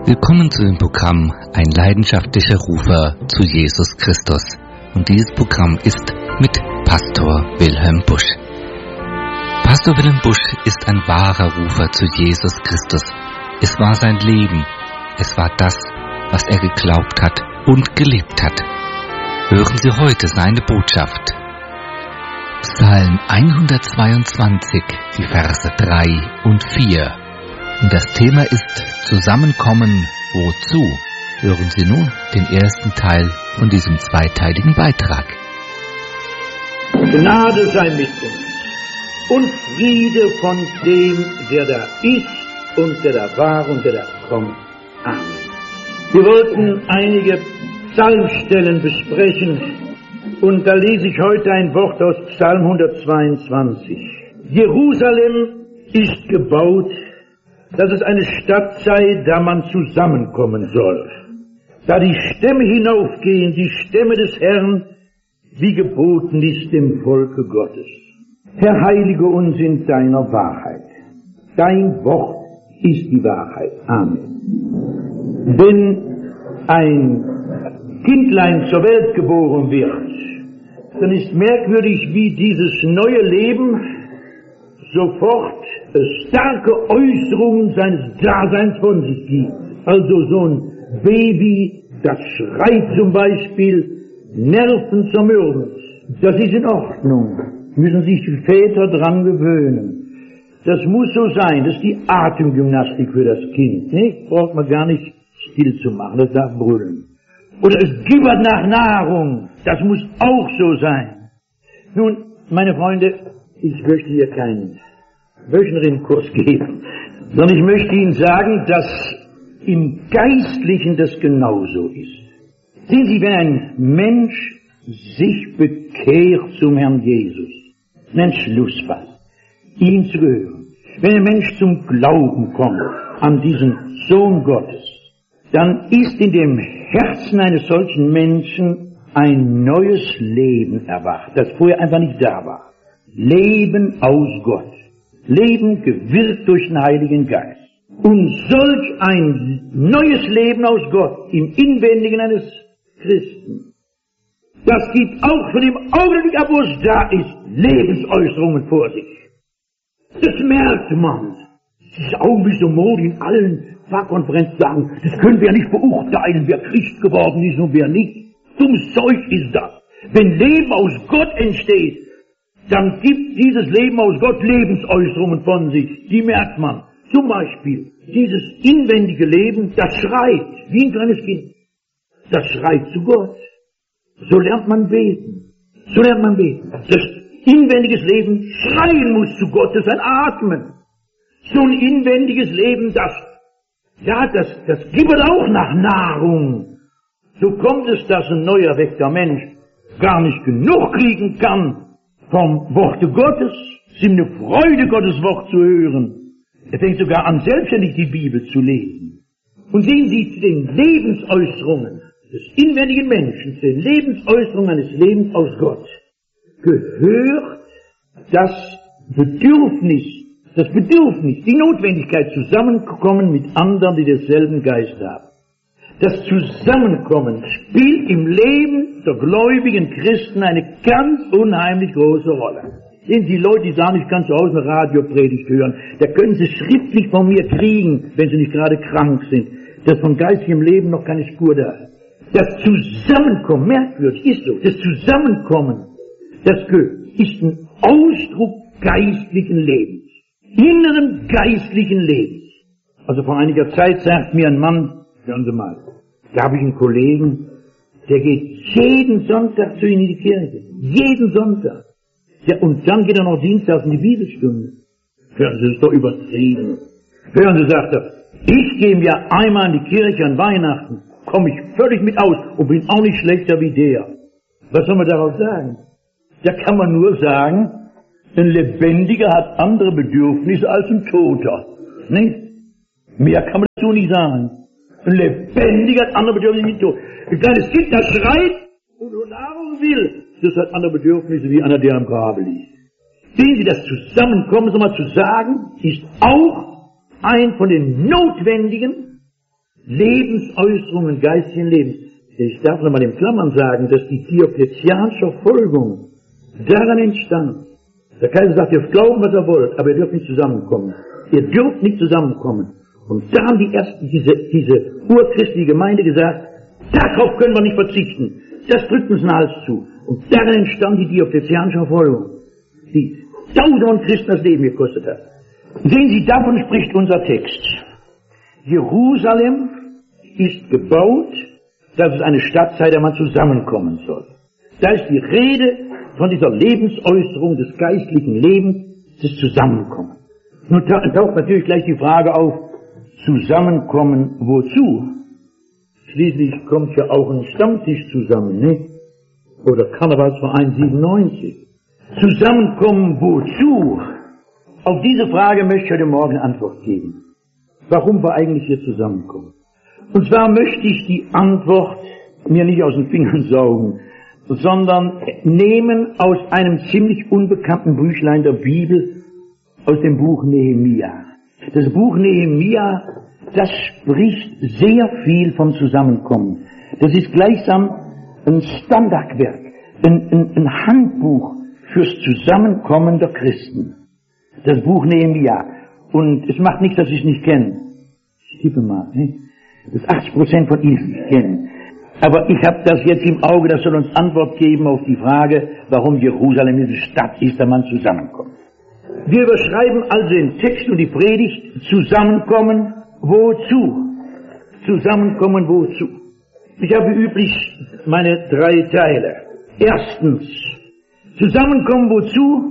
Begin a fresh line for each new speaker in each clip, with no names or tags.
Willkommen zu dem Programm Ein leidenschaftlicher Rufer zu Jesus Christus. Und dieses Programm ist mit Pastor Wilhelm Busch. Pastor Wilhelm Busch ist ein wahrer Rufer zu Jesus Christus. Es war sein Leben. Es war das, was er geglaubt hat und gelebt hat. Hören Sie heute seine Botschaft. Psalm 122, die Verse 3 und 4. Und das Thema ist Zusammenkommen, wozu? Hören Sie nun den ersten Teil von diesem zweiteiligen Beitrag.
Gnade sei mit uns und Friede von dem, der da ist und der da war und der da kommt. Amen. Wir wollten einige Psalmstellen besprechen und da lese ich heute ein Wort aus Psalm 122. Jerusalem ist gebaut, dass es eine Stadt sei, da man zusammenkommen soll. Da die Stämme hinaufgehen, die Stämme des Herrn, wie geboten ist dem Volke Gottes. Herr, heilige uns in deiner Wahrheit. Dein Wort ist die Wahrheit. Amen. Wenn ein Kindlein zur Welt geboren wird, dann ist merkwürdig, wie dieses neue Leben sofort starke Äußerungen seines Daseins von sich gibt. Also so ein Baby, das schreit zum Beispiel, Nerven zermürben. Das ist in Ordnung. Müssen sich die Väter dran gewöhnen. Das muss so sein. Das ist die Atemgymnastik für das Kind. Nicht? Braucht man gar nicht still zu machen. Das darf brüllen. Oder es gibbert nach Nahrung. Das muss auch so sein. Nun, meine Freunde, ich möchte hier keinen Wöchnerinnenkurs geben, sondern ich möchte Ihnen sagen, dass im Geistlichen das genauso ist. Sehen Sie, wenn ein Mensch sich bekehrt zum Herrn Jesus, einen Schluss fasst, ihm zu gehören, wenn ein Mensch zum Glauben kommt an diesen Sohn Gottes, dann ist in dem Herzen eines solchen Menschen ein neues Leben erwacht, das vorher einfach nicht da war. Leben aus Gott. Leben gewirkt durch den Heiligen Geist. Und solch ein neues Leben aus Gott im Inwendigen eines Christen, das gibt auch von dem Augenblick ab, wo es da ist, Lebensäußerungen vor sich. Das merkt man. Das ist auch wie so Mode in allen Fachkonferenzen sagen, das können wir ja nicht beurteilen, wer Christ geworden ist und wer nicht. Dummes Zeug ist das. Wenn Leben aus Gott entsteht, dann gibt dieses Leben aus Gott Lebensäußerungen von sich. Die merkt man. Zum Beispiel, dieses inwendige Leben, das schreit, wie ein kleines Kind. Das schreit zu Gott. So lernt man beten. So lernt man beten. Das inwendiges Leben schreien muss zu Gott, das ist ein Atmen. So ein inwendiges Leben, das gibbert auch nach Nahrung. So kommt es, dass ein neu erweckter Mensch gar nicht genug kriegen kann vom Worte Gottes. Es ist ihm eine Freude, Gottes Wort zu hören. Er fängt sogar an, selbstständig die Bibel zu lesen. Und sehen Sie zu den Lebensäußerungen des inwendigen Menschen, zu den Lebensäußerungen eines Lebens aus Gott, gehört das Bedürfnis, die Notwendigkeit, zusammenzukommen mit anderen, die denselben Geist haben. Das Zusammenkommen spielt im Leben der gläubigen Christen eine ganz unheimlich große Rolle. Sehen Sie, Leute, die sagen, ich kann zu Hause eine Radiopredigt hören, da können Sie schriftlich von mir kriegen, wenn Sie nicht gerade krank sind, dass von geistigem Leben noch keine Spur da ist. Das Zusammenkommen, merkwürdig, ist so, das Zusammenkommen, das ist ein Ausdruck geistlichen Lebens, inneren geistlichen Lebens. Also vor einiger Zeit sagt mir ein Mann, hören Sie mal, da habe ich einen Kollegen, der geht jeden Sonntag zu Ihnen in die Kirche. Jeden Sonntag. Ja, und dann geht er noch dienstags in die Bibelstunde. Hören Sie, das ist doch übertrieben. Hören Sie, sagt er, ich gehe ja einmal in die Kirche an Weihnachten, komme ich völlig mit aus und bin auch nicht schlechter wie der. Was soll man darauf sagen? Da kann man nur sagen, ein Lebendiger hat andere Bedürfnisse als ein Toter. Nicht? Mehr kann man dazu nicht sagen. Ein Lebendiger hat andere Bedürfnisse wie ein Toter. Ein kleines Kind, das schreit und nur Nahrung will, das hat andere Bedürfnisse wie einer, der am Grabe liegt. Sehen Sie, das Zusammenkommen, so mal zu sagen, ist auch ein von den notwendigen Lebensäußerungen geistigen Lebens. Ich darf nochmal in Klammern sagen, dass die Diokletianische Verfolgung daran entstand. Der Kaiser sagt, ihr dürft glauben, was ihr wollt, aber ihr dürft nicht zusammenkommen. Ihr dürft nicht zusammenkommen. Und da haben die ersten, diese urchristliche Gemeinde gesagt, darauf können wir nicht verzichten. Das drückt uns den Hals zu. Und daran entstand die Diokletianische Verfolgung, die tausenden Christen das Leben gekostet hat. Sehen Sie, davon spricht unser Text. Jerusalem ist gebaut, dass es eine Stadt sei, der man zusammenkommen soll. Da ist die Rede von dieser Lebensäußerung des geistlichen Lebens, des Zusammenkommens. Nun taucht natürlich gleich die Frage auf, Zusammenkommen wozu? Schließlich kommt ja auch ein Stammtisch zusammen, nicht? Oder Karnevalsverein 97. Zusammenkommen wozu? Auf diese Frage möchte ich heute Morgen Antwort geben. Warum wir eigentlich hier zusammenkommen? Und zwar möchte ich die Antwort mir nicht aus den Fingern saugen, sondern nehmen aus einem ziemlich unbekannten Büchlein der Bibel, aus dem Buch Nehemia. Das Buch Nehemia, das spricht sehr viel vom Zusammenkommen. Das ist gleichsam ein Standardwerk, ein Handbuch fürs Zusammenkommen der Christen. Das Buch Nehemia. Und es macht nichts, dass ich es nicht kenne. Ich tippe mal, ne? Dass 80% von Ihnen nicht kennen. Aber ich habe das jetzt im Auge, das soll uns Antwort geben auf die Frage, warum Jerusalem eine Stadt ist, da man zusammenkommt. Wir überschreiben also den Text und die Predigt, Zusammenkommen wozu? Zusammenkommen wozu? Ich habe wie üblich meine 3 Teile. Erstens, Zusammenkommen wozu?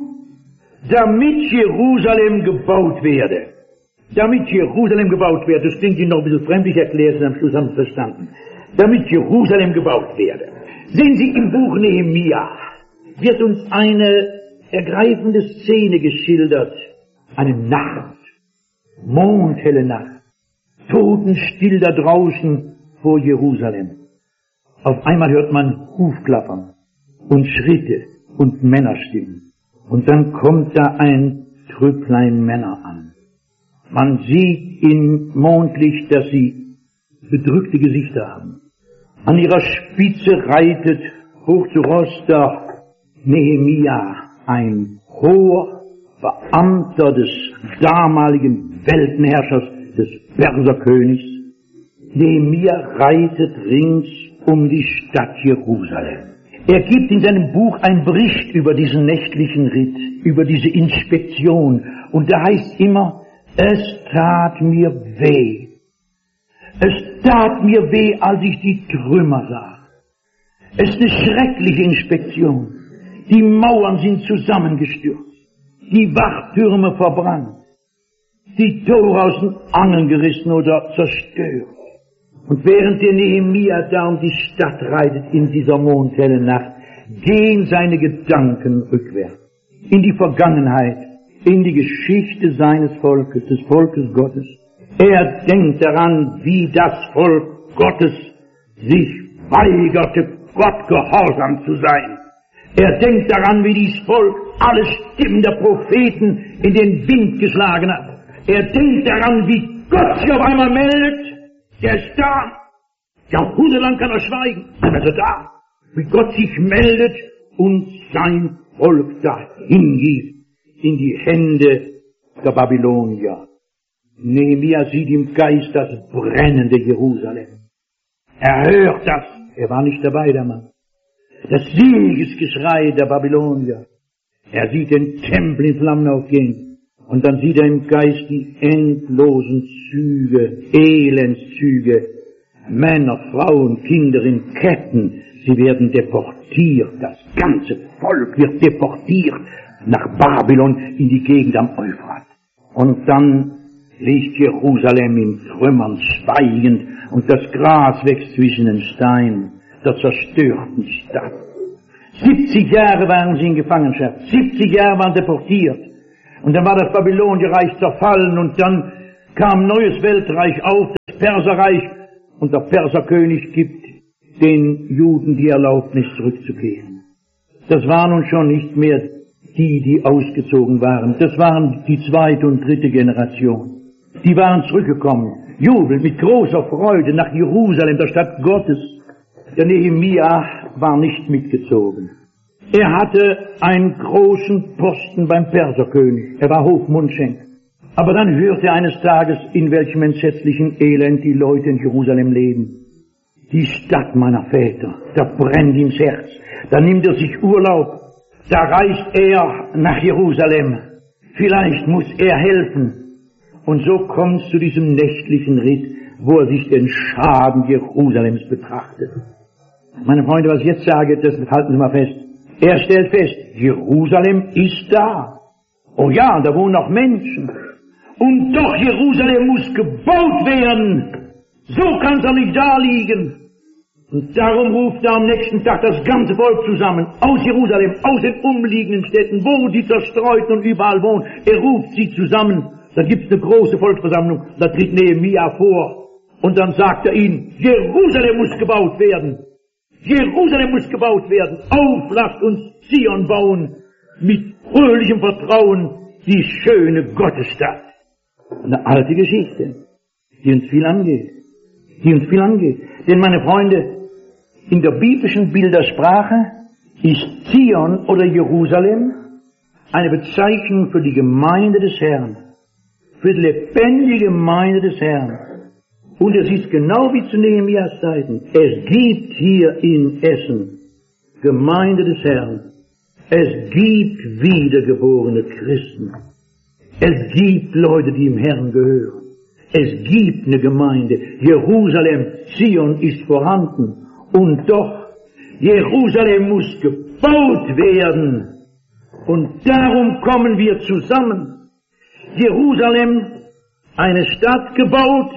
Damit Jerusalem gebaut werde. Damit Jerusalem gebaut werde. Das klingt Ihnen noch ein bisschen fremdlich erklärt, und am Schluss haben Sie es verstanden. Damit Jerusalem gebaut werde. Sehen Sie, im Buch Nehemia wird uns eine ergreifende Szene geschildert. Eine Nacht, mondhelle Nacht, totenstill da draußen vor Jerusalem. Auf einmal hört man Hufklappern und Schritte und Männerstimmen. Und dann kommt da ein Trüpplein Männer an. Man sieht in Mondlicht, dass sie bedrückte Gesichter haben. An ihrer Spitze reitet hoch zu Ross der Nehemia, ein hoher Beamter des damaligen Weltenherrschers, des Perserkönigs. Nehemia reitet rings um die Stadt Jerusalem. Er gibt in seinem Buch einen Bericht über diesen nächtlichen Ritt, über diese Inspektion. Und da heißt immer, es tat mir weh. Es tat mir weh, als ich die Trümmer sah. Es ist eine schreckliche Inspektion. Die Mauern sind zusammengestürzt, die Wachtürme verbrannt, die Tore aus den Angeln gerissen oder zerstört. Und während der Nehemia da um die Stadt reitet in dieser mondhellen Nacht, gehen seine Gedanken rückwärts in die Vergangenheit, in die Geschichte seines Volkes, des Volkes Gottes. Er denkt daran, wie das Volk Gottes sich weigerte, Gott gehorsam zu sein. Er denkt daran, wie dieses Volk alle Stimmen der Propheten in den Wind geschlagen hat. Er denkt daran, wie Gott sich auf einmal meldet. Der ist da. Jahrhundertelang kann er schweigen, aber er ist da. Wie Gott sich meldet und sein Volk dahin gibt in die Hände der Babylonier. Nehemia sieht im Geist das brennende Jerusalem. Er hört das. Er war nicht dabei, der Mann. Das Siegesgeschrei der Babylonier. Er sieht den Tempel in Flammen aufgehen. Und dann sieht er im Geist die endlosen Züge, Elendszüge, Männer, Frauen, Kinder in Ketten. Sie werden deportiert. Das ganze Volk wird deportiert nach Babylon in die Gegend am Euphrat. Und dann liegt Jerusalem in Trümmern schweigend und das Gras wächst zwischen den Steinen der zerstörten Stadt. 70 Jahre waren sie in Gefangenschaft, 70 Jahre waren deportiert. Und dann war das Babylonierreich zerfallen und dann kam ein neues Weltreich auf, das Perserreich, und der Perserkönig gibt den Juden die Erlaubnis zurückzukehren. Das war nun schon nicht mehr die ausgezogen waren. Das waren die 2. und 3. Generation. Die waren zurückgekommen. jubelt mit großer Freude nach Jerusalem, der Stadt Gottes. Der Nehemia war nicht mitgezogen. Er hatte einen großen Posten beim Perserkönig. Er war Hofmundschenk. Aber dann hörte er eines Tages, in welchem entsetzlichen Elend die Leute in Jerusalem leben. Die Stadt meiner Väter, da brennt ihm das Herz. Da nimmt er sich Urlaub. Da reist er nach Jerusalem. Vielleicht muss er helfen. Und so kommt es zu diesem nächtlichen Ritt, wo er sich den Schaden Jerusalems betrachtet. Meine Freunde, was ich jetzt sage, das halten Sie mal fest. Er stellt fest, Jerusalem ist da. Oh ja, da wohnen auch Menschen. Und doch, Jerusalem muss gebaut werden. So kann es doch nicht da liegen. Und darum ruft er am nächsten Tag das ganze Volk zusammen, aus Jerusalem, aus den umliegenden Städten, wo die Zerstreuten und überall wohnen. Er ruft sie zusammen. Da gibt es eine große Volksversammlung, da tritt Nehemia vor. Und dann sagt er ihnen, Jerusalem muss gebaut werden. Jerusalem muss gebaut werden. Auf, lasst uns Zion bauen. Mit fröhlichem Vertrauen die schöne Gottesstadt. Eine alte Geschichte, die uns viel angeht. Denn, meine Freunde, in der biblischen Bildersprache ist Zion oder Jerusalem eine Bezeichnung für die Gemeinde des Herrn, für die lebendige Gemeinde des Herrn. Und es ist genau wie zu Nehemias Zeiten. Es gibt hier in Essen Gemeinde des Herrn. Es gibt wiedergeborene Christen. Es gibt Leute, die dem Herrn gehören. Es gibt eine Gemeinde. Jerusalem, Zion ist vorhanden. Und doch, Jerusalem muss gebaut werden. Und darum kommen wir zusammen. Jerusalem, eine Stadt gebaut,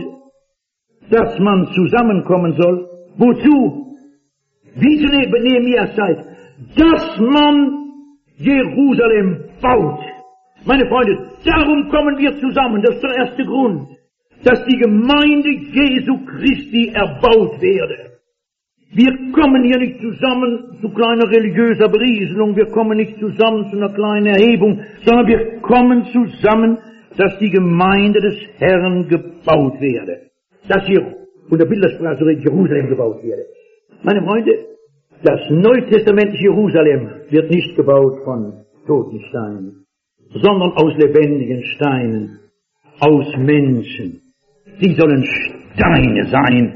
dass man zusammenkommen soll. Wozu? Wie zu Nehemias Zeit. Dass man Jerusalem baut. Meine Freunde, darum kommen wir zusammen. Das ist der erste Grund. Dass die Gemeinde Jesu Christi erbaut werde. Wir kommen hier nicht zusammen zu kleiner religiöser Berieselung. Wir kommen nicht zusammen zu einer kleinen Erhebung. Sondern wir kommen zusammen, dass die Gemeinde des Herrn gebaut werde. Dass hier unter Bildersprache Jerusalem gebaut werde. Meine Freunde, das neutestamentliche Jerusalem wird nicht gebaut von toten Steinen, sondern aus lebendigen Steinen, aus Menschen. Sie sollen Steine sein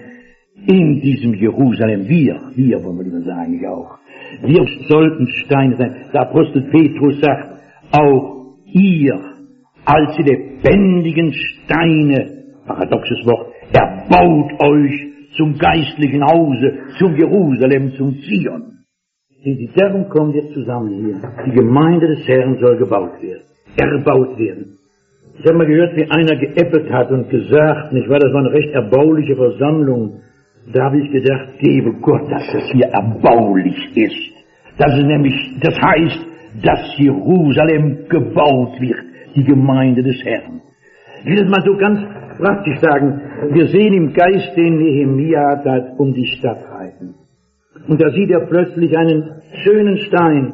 in diesem Jerusalem. Wir wollen wir lieber sagen, ich auch. Wir sollten Steine sein. Der Apostel Petrus sagt, auch ihr als die lebendigen Steine, paradoxes Wort, erbaut euch zum geistlichen Hause, zum Jerusalem, zum Zion. Darum kommen wir zusammen hier. Die Gemeinde des Herrn soll gebaut werden, erbaut werden. Ich habe mal gehört, wie einer geäppelt hat und gesagt, nicht wahr, das war eine recht erbauliche Versammlung. Da habe ich gedacht, gebe Gott, dass das hier erbaulich ist. Das ist nämlich, das heißt, dass Jerusalem gebaut wird, die Gemeinde des Herrn. Ich will es mal so ganz praktisch sagen, wir sehen im Geist den Nehemia da um die Stadt reiten. Und da sieht er plötzlich einen schönen Stein,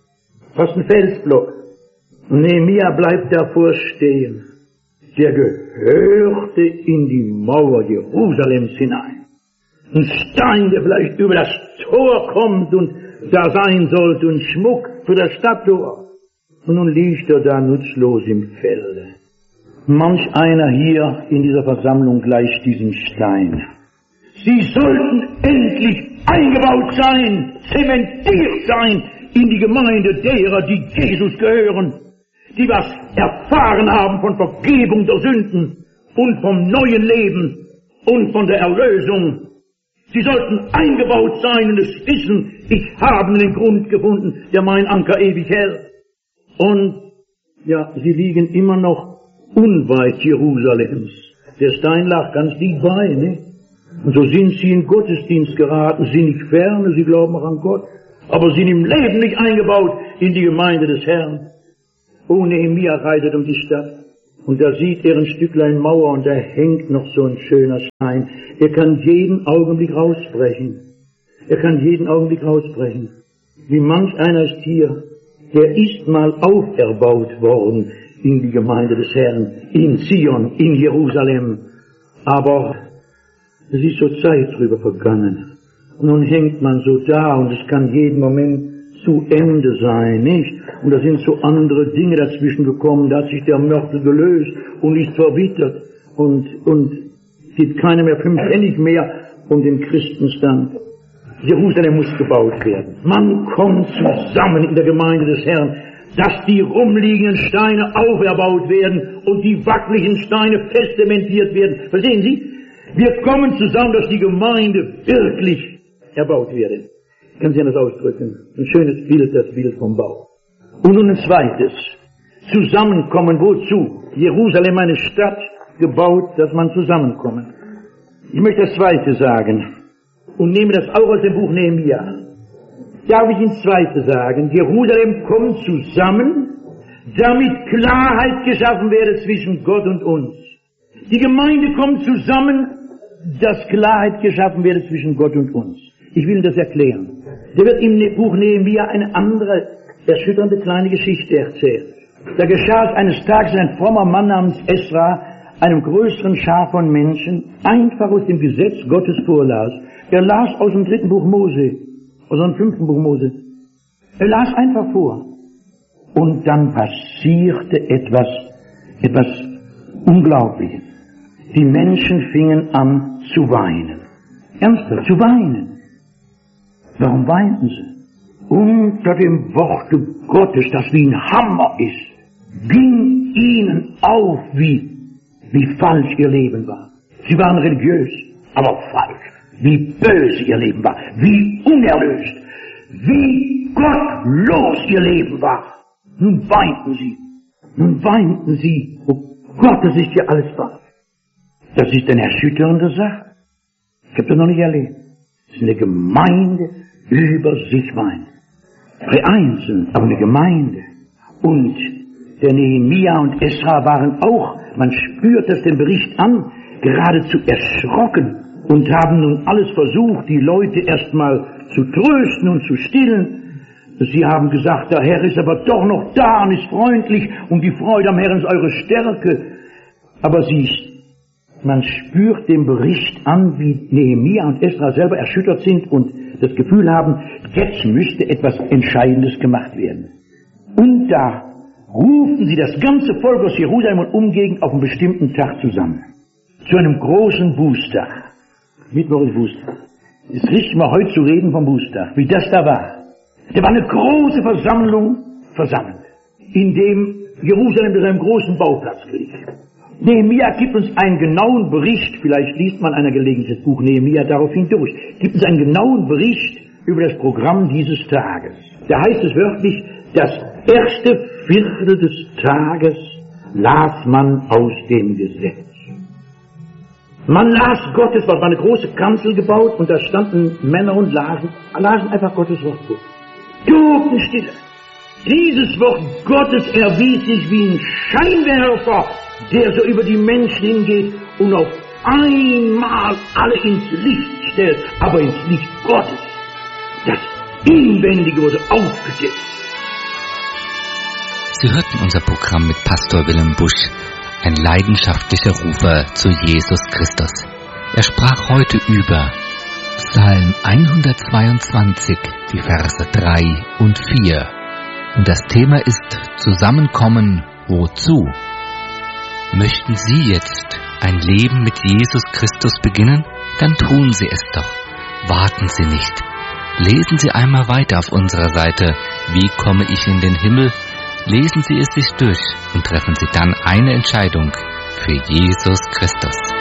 fast ein Felsblock. Und Nehemia bleibt davor stehen. Der gehörte in die Mauer Jerusalems hinein. Ein Stein, der vielleicht über das Tor kommt und da sein sollte, ein Schmuck für das Stadttor. Und nun liegt er da nutzlos im Felde. Manch einer hier in dieser Versammlung gleicht diesem Stein. Sie sollten endlich eingebaut sein, zementiert sein in die Gemeinde derer, die Jesus gehören, die was erfahren haben von Vergebung der Sünden und vom neuen Leben und von der Erlösung. Sie sollten eingebaut sein und es wissen, ich habe den Grund gefunden, der mein Anker ewig hält. Und ja, sie liegen immer noch unweit Jerusalems. Der Stein lag ganz dicht bei, ne? Und so sind sie in Gottesdienst geraten, sind nicht ferne, sie glauben auch an Gott, aber sind im Leben nicht eingebaut in die Gemeinde des Herrn. Oh, Nehemia reitet um die Stadt und da sieht er ein Stücklein Mauer und da hängt noch so ein schöner Stein. Er kann jeden Augenblick rausbrechen. Wie manch einer ist hier, der ist mal auferbaut worden in die Gemeinde des Herrn, in Zion, in Jerusalem. Aber es ist so Zeit drüber vergangen. Und nun hängt man so da und es kann jeden Moment zu Ende sein, nicht? Und da sind so andere Dinge dazwischen gekommen, da hat sich der Mörtel gelöst und ist verwittert und gibt keiner mehr 5 Pfennig mehr um den Christenstand. Jerusalem muss gebaut werden. Man kommt zusammen in der Gemeinde des Herrn, dass die rumliegenden Steine auferbaut werden und die wackeligen Steine festementiert werden. Verstehen Sie? Wir kommen zusammen, dass die Gemeinde wirklich erbaut werde. Können Sie das ausdrücken? Ein schönes Bild, das Bild vom Bau. Und nun ein zweites. Zusammenkommen, wozu? Jerusalem, eine Stadt, gebaut, dass man zusammenkommen. Ich möchte das zweite sagen und nehme das auch aus dem Buch Nehemia. Darf ich Ihnen das zweite sagen? Jerusalem kommt zusammen, damit Klarheit geschaffen werde zwischen Gott und uns. Die Gemeinde kommt zusammen, dass Klarheit geschaffen werde zwischen Gott und uns. Ich will Ihnen das erklären. Da wird im Buch Nehemia eine andere, erschütternde kleine Geschichte erzählt. Da geschah es eines Tages, ein frommer Mann namens Esra, einem größeren Schar von Menschen, einfach aus dem Gesetz Gottes vorlas. Er las aus dem 3. Buch Mose, aus dem 5. Buch Mose. Er las einfach vor. Und dann passierte etwas Unglaubliches. Die Menschen fingen an zu weinen. Ernsthaft, zu weinen. Warum weinten sie? Unter dem Worte Gottes, das wie ein Hammer ist, ging ihnen auf, wie falsch ihr Leben war. Sie waren religiös, aber falsch. Wie böse ihr Leben war, wie unerlöst, wie gottlos ihr Leben war. Nun weinten sie, oh Gott, das ist ja alles falsch. Das ist eine erschütternde Sache. Ich habe das noch nicht erlebt. Das ist eine Gemeinde über sich weint. Bei Einzelnen, aber eine Gemeinde. Und der Nehemia und Esra waren auch, man spürt das den Bericht an, geradezu erschrocken und haben nun alles versucht, die Leute erstmal zu trösten und zu stillen. Sie haben gesagt, der Herr ist aber doch noch da und ist freundlich und die Freude am Herrn ist eure Stärke. Aber man spürt den Bericht an, wie Nehemia und Esra selber erschüttert sind und das Gefühl haben, jetzt müsste etwas Entscheidendes gemacht werden. Und da rufen sie das ganze Volk aus Jerusalem und Umgegend auf einen bestimmten Tag zusammen. Zu einem großen Bußtag. Mittwoch ist Bußtag. Es riecht mal heute zu reden vom Bußtag, wie das da war. Da war eine große Versammlung versammelt, in dem Jerusalem zu einem großen Bauplatz glich. Nehemia gibt uns einen genauen Bericht, vielleicht liest man einer Gelegenheit das Buch Nehemia daraufhin durch, gibt uns einen genauen Bericht über das Programm dieses Tages. Da heißt es wörtlich, das erste Viertel des Tages las man aus dem Gesetz. Man las Gottes Wort, war eine große Kanzel gebaut und da standen Männer und lasen einfach Gottes Wort vor. Totenstille. Dieses Wort Gottes erwies sich wie ein Scheinwerfer, der so über die Menschen hingeht und auf einmal alle ins Licht stellt, aber ins Licht Gottes. Das Inwendige wurde aufgedeckt.
Sie hörten unser Programm mit Pastor Wilhelm Busch, ein leidenschaftlicher Rufer zu Jesus Christus. Er sprach heute über Psalm 122, die Verse 3 und 4. Und das Thema ist Zusammenkommen, wozu? Möchten Sie jetzt ein Leben mit Jesus Christus beginnen? Dann tun Sie es doch. Warten Sie nicht. Lesen Sie einmal weiter auf unserer Seite Wie komme ich in den Himmel? Lesen Sie es sich durch und treffen Sie dann eine Entscheidung für Jesus Christus.